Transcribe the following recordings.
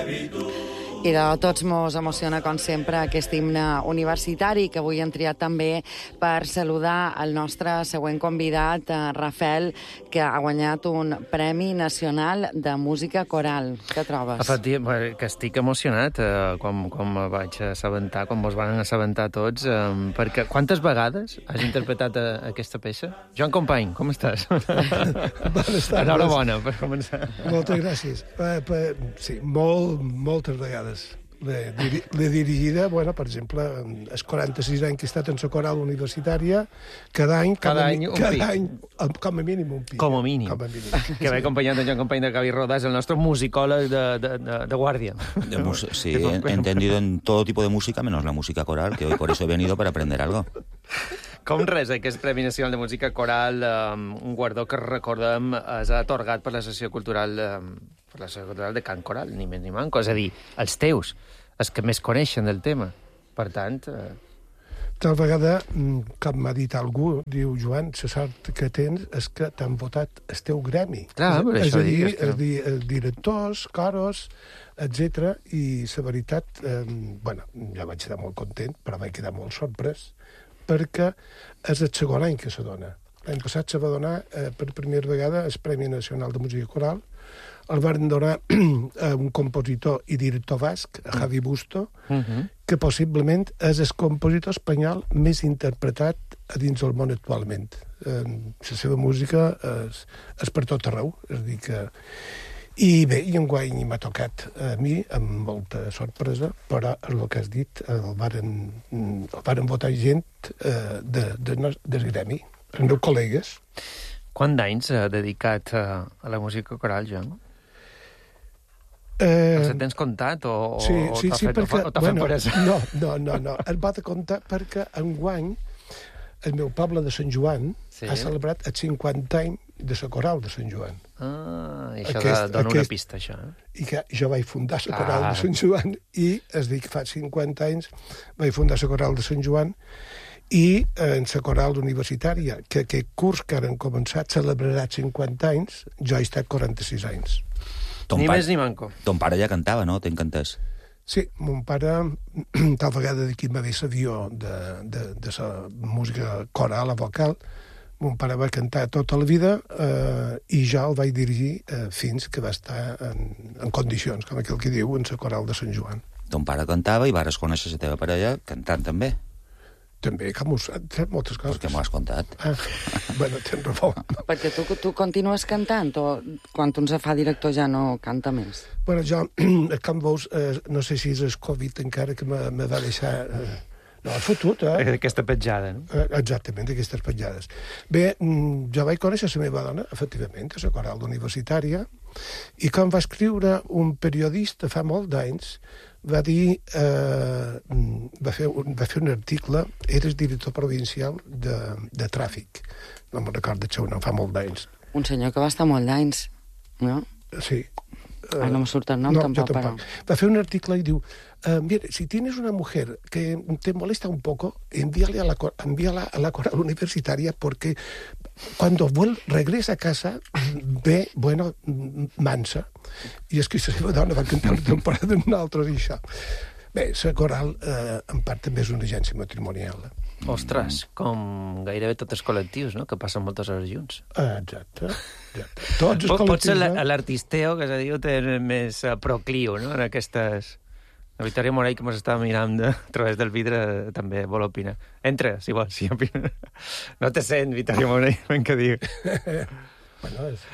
I de tots mos emociona, com sempre, aquest himne universitari que avui hem triat també per saludar el nostre següent convidat, Rafael, que ha guanyat un Premi Nacional de Música Coral. Què trobes? Efectivament, que estic emocionat quan vaig assabentar, quan mos van assabentar tots, perquè quantes vegades has interpretat aquesta peça? Joan Company, com estàs? Bones tardes. Enhorabona, per començar. Moltes gràcies. Sí, moltes vegades. L'he dirigida, bueno, per exemple, els 46 anys que he estat en la coral universitària, cada any, com a mínim un pic. Com a mínim. Que va acompanyat en Joan Company de Gavi Rodàs, el nostre musicòleg de guàrdia. Sí, he entendido en todo tipo de música, menos la música coral, que hoy por eso he venido para aprender algo. Com res, aquest Premi Nacional de Música Coral, un guardó que recordem és atorgat per l'Associació Cultural de Cant Coral, ni més ni manco, és a dir, els teus, els que més coneixen del tema. Per tant... Tal vegada, com m'ha dit algú, diu, Joan, la sort que tens és que t'han votat el teu gremi. Clar, per això digues. És a dir, directors, coros, etc. I la veritat, bueno, ja vaig quedar molt content, però vaig quedar molt sorprès, perquè és el segon any que se dona. L'any passat se va donar per primera vegada el Premi Nacional de Música Coral. El van donar a un compositor i director basc, a Javi Busto, que possiblement és el compositor espanyol més interpretat a dins del món actualment. La seva música és per tot arreu. És a dir que... I bé, i enguany m'ha tocat a mi, amb molta sorpresa, però el que has dit, el varen votar gent del gremi, els meus col·legues. Quant d'anys ha dedicat a la música coral, Joan? Els tens comptat o t'ha fet peresa? No. El va de comptar perquè enguany el meu poble de Sant Joan ha celebrat els 50 anys de la coral de Sant Joan. I això dona una pista, això. I que jo vaig fundar la coral de Sant Joan i, és dir, que fa 50 anys vaig fundar la coral de Sant Joan i en la coral universitària, que aquest curs que ara han començat celebrarà 50 anys, jo he estat 46 anys. Ni més ni manco. Ton pare ja cantava, no? Te'n cantàs? Sí, mon pare, tal vegada d'aquí m'havia sabió de la música coral, la vocal. Mon pare va cantar tota la vida i jo el vaig dirigir fins que va estar en condicions, com aquell que diu, en la coral de Sant Joan. Ton pare cantava i vares conèixer la teva parella cantant també. També, com us sap moltes coses. Perquè m'ho has contat. Bueno, tens raó. Perquè tu continues cantant o quan un se fa director ja no canta més? Bueno, jo, com veus, no sé si és el Covid encara que me va deixar... No, és fotut, Aquesta petjada, no? Exactament, aquestes petjades. Bé, jo vaig conèixer la meva dona, efectivament, a la coral universitària, i com va escriure un periodista fa molt d'anys, va dir... va fer un article, eres director provincial de tràfic. No me'n recordo el seu nom, fa molt d'anys. Un senyor que va estar molt d'anys, no? Sí. No me surt el nom, tampoc, però... Va fer un article i diu, mira, si tienes una mujer que te molesta un poco, envíala a la coral universitaria porque cuando regresa a casa ve, bueno, mansa. I és que la seva dona va cantar una temporada en altres i això. Bé, la coral, en part, també és una agència matrimonial. Ostres, com gairebé tots els col·lectius, no?, que passen moltes hores junts. Exacte. Tots els col·lectius... Potser l'artisteo, que se diu, té més procliu, no?, en aquestes... La Victòria Morell, que ens estava mirant a través del vidre, també vol opinar. Entra, si vols, si opina. No te sent, Victòria Morell, ben que digui. Bueno, és...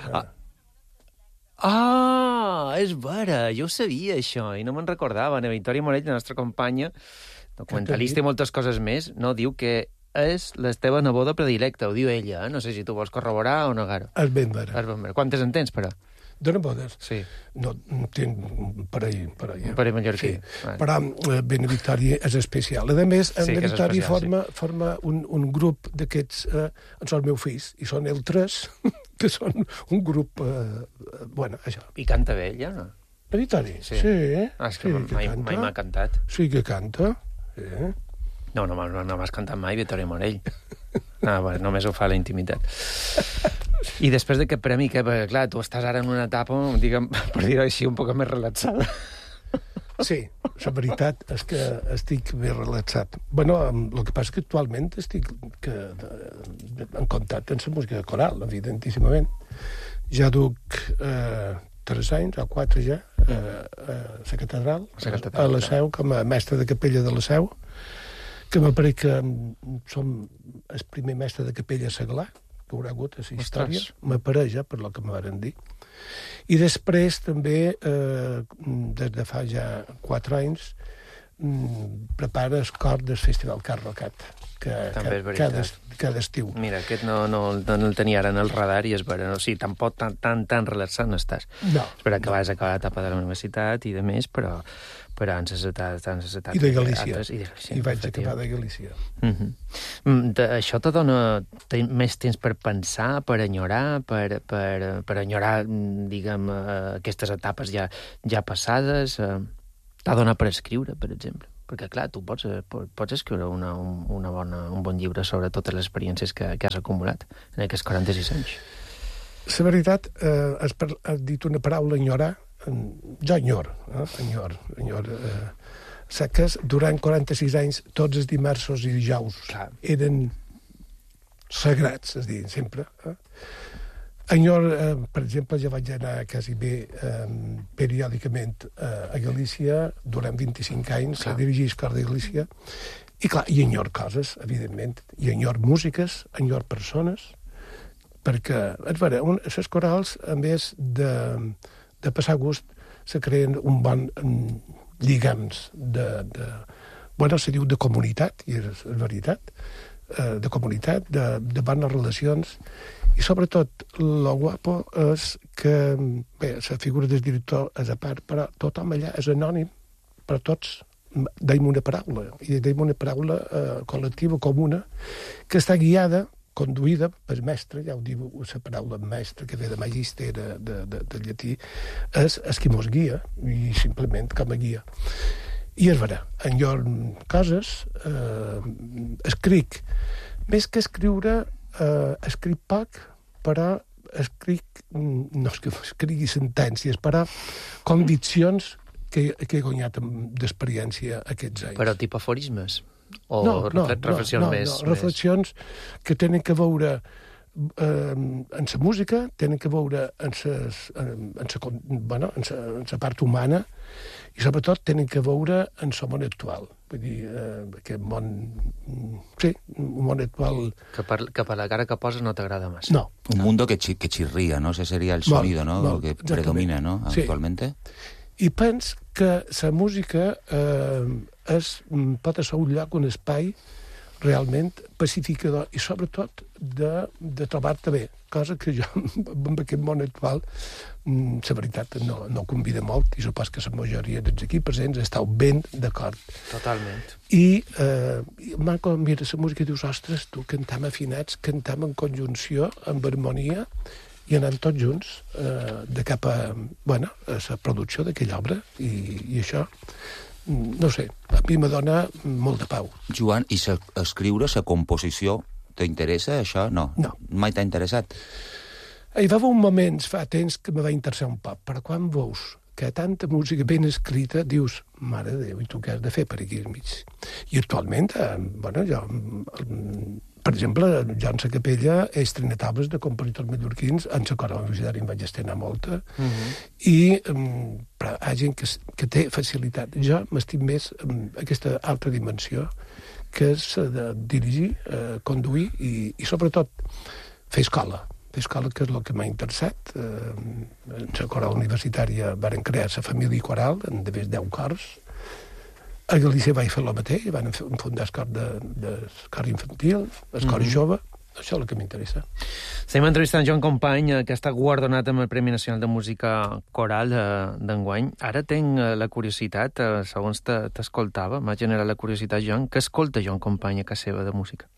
És vera, jo ho sabia, això, i no me'n recordava. La Victòria Morell, la nostra companya, documentalista i moltes coses més, no, diu que és la teva neboda predilecta, ho diu ella, No sé si tu vols corroborar o negar-ho. És ben vera. Quantes en tens, però? De nebodes? Sí. No, tinc un parell. Un parell mallorquí. Sí. Però Victòria és especial. A més, Victòria forma un grup d'aquests, són els meus fills, i són el 3, que són un grup, bueno, això. I canta bé, ella, no? La Victòria? Sí. És que mai m'ha cantat. Sí que canta, sí. No m'has cantat mai, Victòria Morell. Només ho fa a la intimitat. I després d'aquest premi, que, clar, tu estàs ara en una etapa, diguem, per dir-ho així, un poc més relaxada. Sí, la veritat és que estic bé relaxat. Bueno, el que passa és que actualment estic en contacte amb la música coral, evidentíssimament. Ja duc 3 anys, o 4 ja, a la catedral, a la Seu, com a mestre de capella de la Seu, que m'apareix que som el primer mestre de capella seglar que haurà hagut a la història. M'apareix, per lo que me van dir. I després també, des de fa ja 4 anys, prepara el cor del Festival Carrocat, cada estiu. Mira, aquest no el tenia ara en el radar i és vera. O sigui, tampoc tan relaxat no estàs. No. Espera que vas acabar l'etapa de la universitat i de més, però en les etapes... I de Galícia. I vaig acabar de Galícia. Això te dona més temps per pensar, per enyorar, per enyorar, diguem, aquestes etapes ja passades. T'ha donat per escriure, per exemple. Perquè, clar, tu pots escriure un bon llibre sobre totes les experiències que has acumulat en aquests 46 anys. La veritat, has dit una paraula, enyorar. Jo enyor. Sé que durant 46 anys tots els dimarts i dijous eren sagrats, es diuen sempre. Enyor, per exemple, ja vaig anar quasi bé periòdicament a Galícia durant 25 anys, a dirigir el cor de Galícia, i clar, i enyor coses, evidentment, i enyor músiques, enyor persones, perquè, és vera, les corals, a més de passar gust, se creen un bon lligams bueno, se diu de comunitat, i és veritat, de comunitat, de bones relacions, i sobretot el guapo és que, bé, la figura del director és a part, però tothom allà és anònim, per tots deim una paraula, i deim una paraula col·lectiva, comuna, que està guiada, conduïda per mestre, ja ho diu la paraula mestre, que ve de magister, de llatí, és qui mos guia, i simplement com a guia. I és vera, enyor coses, escric. Més que escriure, escric poc, però no és que escrigui sentències, però conviccions que he guanyat d'experiència aquests anys. Però tipus aforismes? O reflexions més? No, reflexions que tenen que veure en la música, tenen que veure en la part humana i sobretot tenen que veure en el món actual. Vull dir, aquest món... Sí, un món actual... Que per la cara que poses no t'agrada massa. No. Un mundo que chirría, ¿no? Ese sería el sonido, ¿no? Lo que predomina, ¿no? Actualmente. I pens que la música pot ser un lloc, un espai realment pacificador i sobretot de trobar-te bé, cosa que jo amb aquest món actual la veritat no convida molt i supos que la majoria dels aquí presents esteu ben d'acord. Totalment. I Marco mira la música i dius, ostres, tu cantem afinats, cantem en conjunció, en harmonia, i anant tots junts de cap a la producció d'aquella obra i això, no sé, a mi me dona molt de pau. Joan, i escriure, la composició, t'interessa això? No. Mai t'ha interessat? Hi va haver un moment fa temps que me va interessar un poc, però quan veus que tanta música ben escrita, dius, mare de Déu, i tu què has de fer per aquí al mig? I actualment, jo, per exemple, jo en la capella he estrenat obres de compositors mallorquins, en la Coral Universitària em vaig estrenar molta, i però hi ha gent que té facilitat. Jo m'estic més en aquesta altra dimensió, que és de dirigir, conduir i sobretot fer escola, que és el que m'ha interessat. En la Coral Universitària varen crear la família coral, en de més 10 cors. A Galícia vaig fer el mateix, van fundar el cor infantil, el cor jove. Això és el que m'interessa. Estem entrevistant Joan Company, que està guardonat amb el Premi Nacional de Música Coral d'enguany. Ara tinc la curiositat, segons t'escoltava, m'ha generat la curiositat, Joan, què escolta Joan Company a casa seva de música?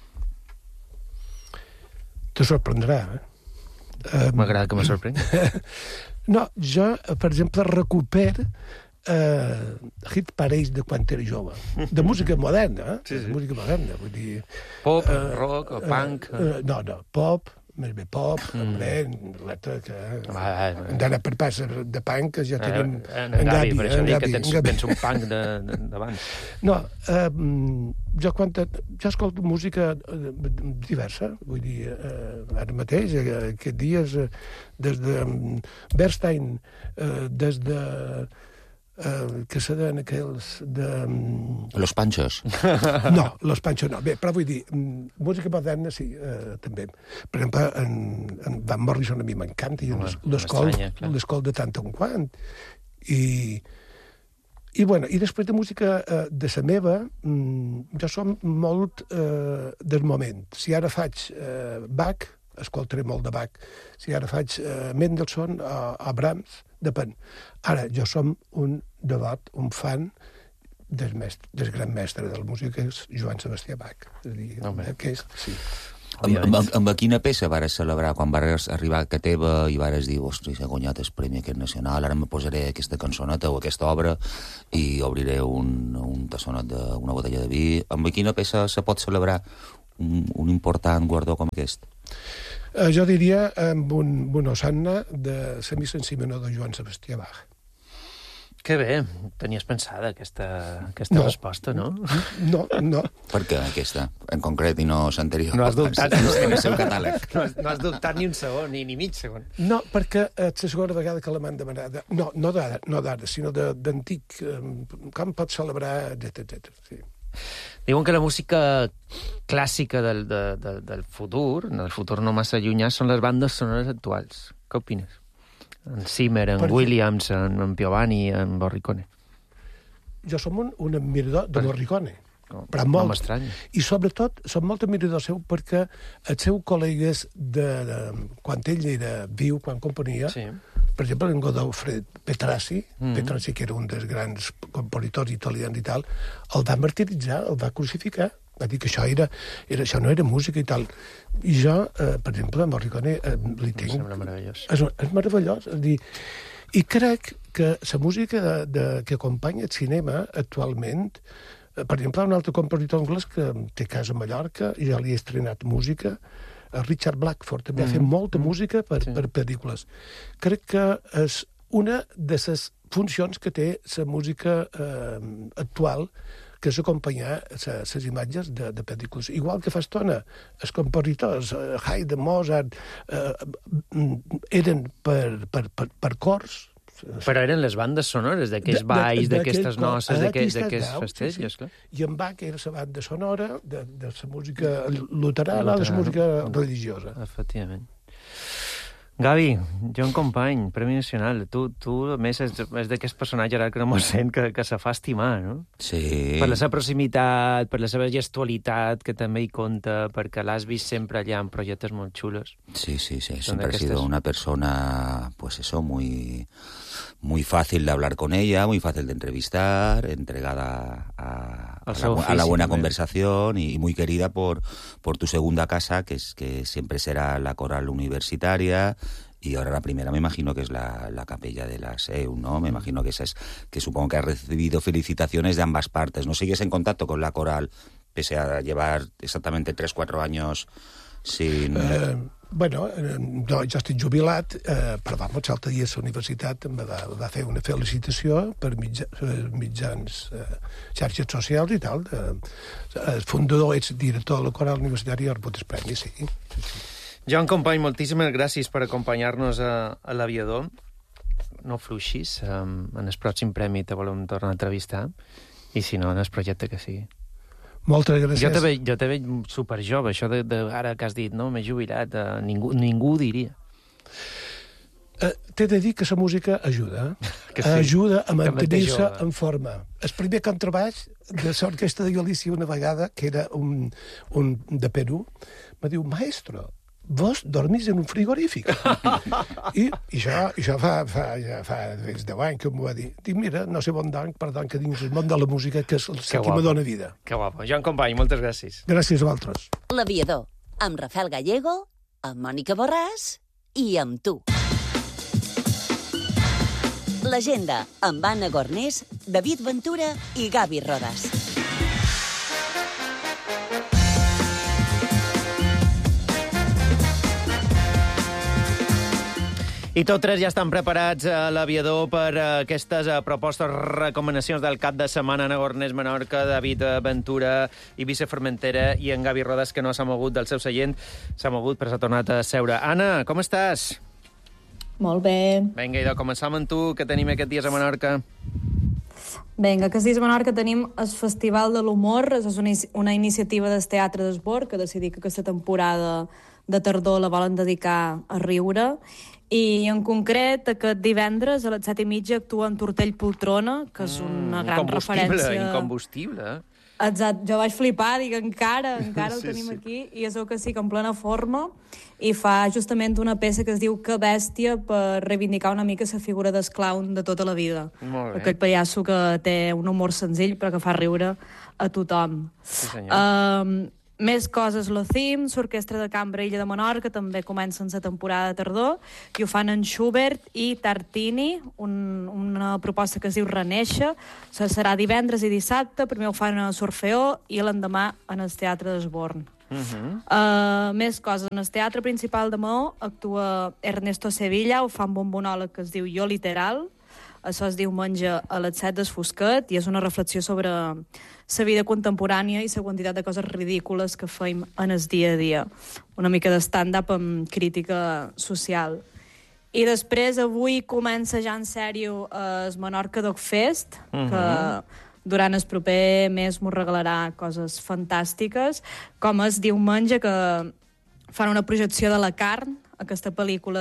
Te sorprendrà, M'agrada que me sorprengui. No, jo, per exemple, recupero hit parells de quan era jove. De música moderna, Sí. Música moderna, vull dir... Pop, rock, punk... No, pop, més bé pop, letra que... Hem d'anar per pas de punk, que ja tenim... En Gavi, per això dic que tens un punk d'abans. No, jo escolto música diversa, vull dir, ara mateix, aquests dies, des de Bernstein, des de... que se deien aquells de... Los Panchos. No, Los Panchos no. Bé, però vull dir, música moderna sí, també. Per exemple, en Van Morrison a mi m'encanta, i l'escol de tant en quant. I després de música de la meva, jo som molt del moment. Si ara faig Bach, escoltaré molt de Bach. Si ara faig Mendelssohn o Brahms, depèn. Ara, jo som un devot, un fan del gran mestre de la música, que és Joan Sebastià Bach. És a dir, aquest, sí. Amb quina peça vares celebrar quan vares arribar a casa teva i vares dir, ostres, he guanyat el Premi aquest nacional, ara me posaré aquesta cançoneta o aquesta obra i obriré un tassonet d'una botella de vi? Amb quina peça se pot celebrar un important guardó com aquest? Jo diria amb un osanna de la missa en si menor de Joan Sebastià Bach. Que bé, tenies pensada aquesta resposta, no? No. Per què aquesta, en concret, i no l'anterior? No has dubtat. En el seu catàleg. No has dubtat ni un segon, ni mig segon. No, perquè és la segona vegada que la m'han demanat. No d'ara, sinó d'antic. Com pots celebrar, etc. Sí. Diuen que la música clàssica del futur no massa llunyà, són les bandes sonores actuals. Què opines? En Zimmer, en Williams, en Piovani, en Morricone. Jo som un admirador de Morricone, però molt. molt. No m'estranya. I sobretot som molt admirador seu perquè els seus col·legues quan ell era viu, quan componia, sí. Per exemple, en Godofredo Petrassi, Petrassi, que era un dels grans compositors italians i tal, el va martiritzar, el va crucificar, va dir que això no era música i tal. I jo, per exemple, a Morricone li tinc... Em sembla meravellós. És meravellós. És dir, i crec que la música que acompanya el cinema actualment, per exemple, un altre compositor anglès que té casa a Mallorca, i ja li he estrenat música, Richard Blackford també ha fet molta música per pel·lícules. Crec que és una de les funcions que té la música actual, que és acompanyar les imatges de pel·lícules. Igual que fa estona, els compositors, Haydn, Mozart, eren per cors. Però eren les bandes sonores d'aquells balls, d'aquestes noces, d'aquests festejos, clar. I en Bach era la banda sonora de la música luterana, de la música religiosa. Efectivament. Gavi, Joan Company, Premi Nacional. Tu a més, és d'aquest personatge ara que no mos sent, que se fa estimar, no? Sí. Per la seva proximitat, per la seva gestualitat, que també hi compta, perquè l'has vist sempre allà en projectes molt xulos. Sí. Siempre ha sido una persona, pues eso, muy fácil de hablar con ella, muy fácil de entrevistar, entregada a la buena conversación y muy querida por tu segunda casa, que siempre será la coral universitaria. Y ahora la primera me imagino que es la capella de la SEU, ¿no? Me imagino que que supongo que ha recibido felicitaciones de ambas partes. ¿No sigues en contacto con la coral, pese a llevar exactamente 3-4 años sin... Bueno, jo estic jubilat, però l'altre dia a la universitat em va fer una felicitació per mitjans xarxes socials i tal. El fundador, ets director de la coral universitària, ha rebut el premi, sí. Joan Company, moltíssimes gràcies per acompanyar-nos a l'Aviador. No fluixis, en el pròxim premi te volem tornar a entrevistar, i si no, en el projecte que sigui. Moltes gràcies. Jo te veig superjove, això ara que has dit, no? M'he jubilat, ningú ho diria. T'he de dir que la música ajuda. Que sí. Ajuda a mantenir-se en forma. El primer contrabaix de l'Orquestra de Galícia una vegada, que era un de Perú, me diu, maestro, vos dormís en un frigorífic. I això fa més 10 anys que m'ho va dir. Dic, mira, no sé bon danc, per tant, que dins el món de la música, que és el que me dóna vida. Que guapo. Joan Company, moltes gràcies. Gràcies a vosaltres. L'Aviador, amb Rafael Gallego, amb Mònica Borràs i amb tu. L'Agenda, amb Anna Gornés, David Ventura i Gavi Rodas. I tots tres ja estan preparats a l'aviador per aquestes propostes, recomanacions del cap de setmana. Ana Gornés, Menorca, David Ventura, Eivissa Formentera i en Gavi Rodas, que no s'ha mogut del seu seient, s'ha mogut però s'ha tornat a seure. Anna, com estàs? Molt bé. Vinga, idò, començam amb tu, que tenim aquests dies a Menorca. Vinga, aquests dies a Menorca tenim el Festival de l'Humor, és una iniciativa del Teatre d'Esbord, que decidí que aquesta temporada de tardor la volen dedicar a riure, i en concret aquest divendres a les 7:30 actua en Tortell Poltrona, que és una gran referència... Incombustible. Exacte, jo vaig flipar, dic, encara el tenim aquí, i es veu que sí, que en plena forma, i fa justament una peça que es diu Que bèstia, per reivindicar una mica la figura del clown de tota la vida. Aquest pallasso que té un humor senzill però que fa riure a tothom. Sí, senyor. Més coses, l'OCIM, l'Orquestra de Cambra Illa de Menorca, també comencen la temporada de tardor, i ho fan en Schubert i Tartini, una proposta que es diu Renéixer. Serà divendres i dissabte, primer ho fan a l'Orfeó i l'endemà en el Teatre d'Esborn. Més coses, en el Teatre Principal de Maó actua Ernesto Sevilla, ho fa amb un monòleg que es diu Jo Literal. Això es diumenge a les 7 del Fosquet i és una reflexió sobre la vida contemporània i la quantitat de coses ridícules que feim en el dia a dia. Una mica de stand-up amb crítica social. I després, avui comença ja en sèrio el Menorca Dog Fest, que durant el proper mes m'ho regalarà coses fantàstiques, com és diumenge que fan una projecció de La Carn, aquesta pel·lícula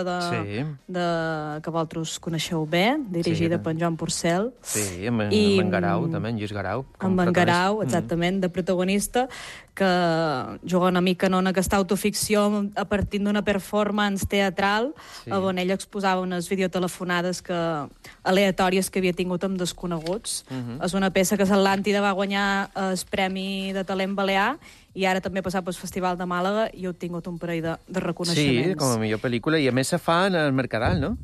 que vosaltres coneixeu bé, dirigida per en Joan Porcel. Sí, amb en Garau, també, en Lluís Garau. Amb en Garau, exactament, de protagonista, que juga una mica en aquesta autoficció a partir d'una performance teatral, on ell exposava unes videotelefonades aleatòries que havia tingut amb desconeguts. És una peça que l'Atlàntida va guanyar el Premi de Talent Balear i ara també ha passat pel Festival de Màlaga i ha obtingut un parell de reconeixements. Sí, com a millor pel·lícula, i a més se fa en el Mercadal, no?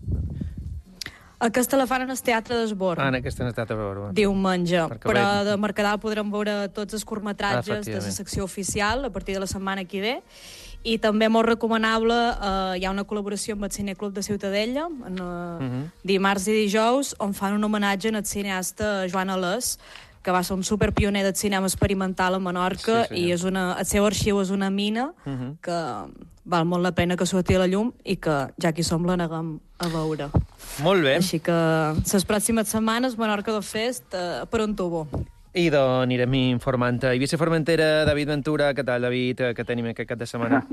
Aquesta la fan en el Teatre d'Esbord. En aquesta en el Teatre d'Esbord. Diumenge. Però de Mercadal podrem veure tots els curtmetratges de la secció oficial a partir de la setmana que ve. I també molt recomanable, hi ha una col·laboració amb el Cineclub de Ciutadella, dimarts i dijous, on fan un homenatge al cineasta Joan Alès, que va ser un superpioner del cinema experimental a Menorca, i el seu arxiu és una mina que val molt la pena que surti a la llum i que ja que hi som l'aneguem a veure. Molt bé. Així que les pròximes setmanes Menorca Dog Fest per un tubo. I doncs anirem informant. Eivissa Formentera, David Ventura, què tal, David? Què tenim aquest cap de setmana?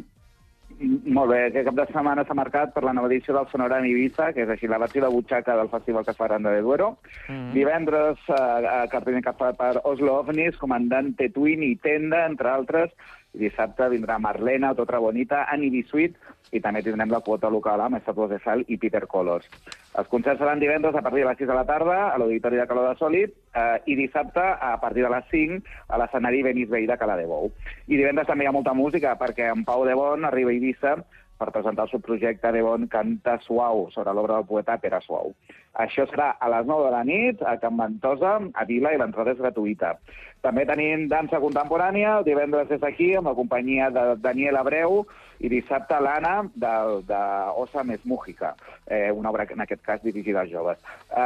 Molt bé, aquest cap de setmana s'ha marcat per la nova edició del Sonorama Eivissa, que és així la versió de butxaca del festival que es fa a Aranda de Duero. Divendres, cartell cap per Oslo OVNIs, Comandant Tetuin i Tenda, entre altres. I dissabte vindrà Marlena, Totra Bonita, Annie Suite, i també tindrem la quota local amb Estatues de Sal i Peter Colors. Els concerts seran divendres a partir de les 6 de la tarda a l'Auditori de Caló de Sòlid i dissabte a partir de les 5 a l'escenari Benis Vell de Cala de Bou. I divendres també hi ha molta música perquè en Pau de Bon arriba a Eivissa per presentar el seu projecte De Bon Canta Suau sobre l'obra del poeta Pere Suau. Això serà a les 9 de la nit a Can Ventosa, a Vila, i l'entrada és gratuïta. També tenim dansa contemporània, el divendres és aquí amb la companyia de Daniel Abreu i dissabte l'Anna d'Osa Més Mújica, una obra en aquest cas dirigida als joves.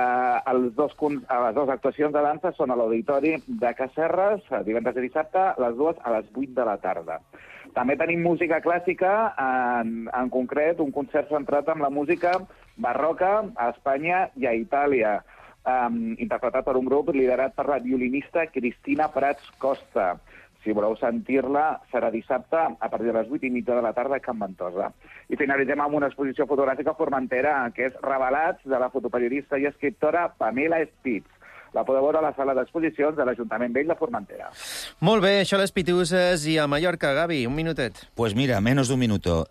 Les dues actuacions de dansa són a l'Auditori de Casserres, divendres i dissabte, les dues a les 8 de la tarda. També tenim música clàssica, en concret un concert centrat en la música barroca a Espanya i a Itàlia, interpretat per un grup liderat per la violinista Cristina Prats Costa. Si voleu sentir-la, serà dissabte a partir de les 8:30 de la tarda a Can Ventosa. I finalitzem amb una exposició fotogràfica a Formentera, que és Revelats, de la fotoperiodista i escriptora Pamela Spitz. La podeu veure a la sala d'exposicions de l'Ajuntament Vell de Formentera. Molt bé, això les Pitiuses i a Mallorca. Gavi, un minutet. Pues mira, menos de un minuto.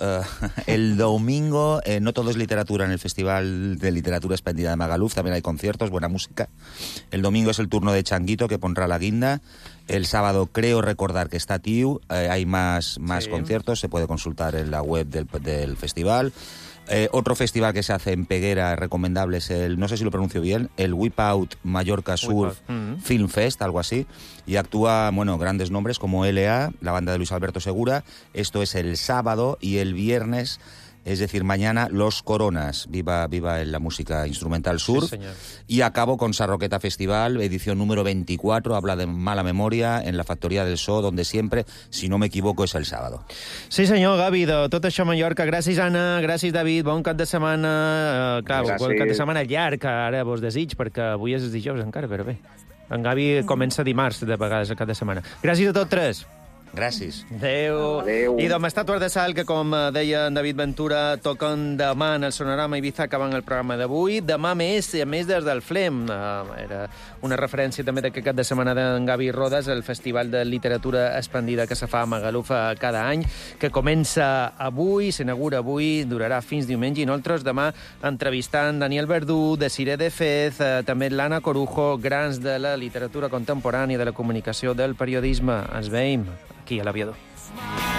El domingo, no todo es literatura en el Festival de Literatura Espléndida de Magaluf, también hay conciertos, buena música. El domingo es el turno de Changuito, que pondrá la guinda. El sábado creo recordar que está TIU, hay más conciertos, se puede consultar en la web del festival. Otro festival que se hace en Peguera recomendable es el, no sé si lo pronuncio bien, el Whip Out Mallorca Surf Film Fest, algo así, y actúa, bueno, grandes nombres como LA, la banda de Luis Alberto Segura. Esto es el sábado, y el viernes es decir, mañana Los Coronas, viva la música instrumental surf. Sí, señor. Y acabo con Sarroqueta Festival, edición número 24, habla de mala memoria, en la Factoría del So, donde siempre, si no me equivoco, es el sábado. Sí, senyor, Gavi, de tot això a Mallorca. Gràcies, Anna, gràcies, David, bon cap de setmana. Bon cap de setmana llarg, que ara vos desig, perquè avui és dijous encara, però bé. En Gavi comença dimarts, de vegades, a cap de setmana. Gràcies a tots tres. Gràcies. Adéu. I d'home estàtues de sal que, com deia en David Ventura, toquen demà en el Sonorama Ibiza, acabant el programa d'avui. Demà més, i a més des del FLEM. Era una referència també d'aquest cap de setmana d'en Gavi Rodes, el Festival de Literatura Expandida que se fa a Magaluf cada any, que comença avui, s'inaugura avui, durarà fins diumenge, i nosaltres demà entrevistant Daniel Verdú, Desiree de Fez, també l'Anna Corujo, grans de la literatura contemporània, de la comunicació, del periodisme. Ens veiem aquí a l'Aviador.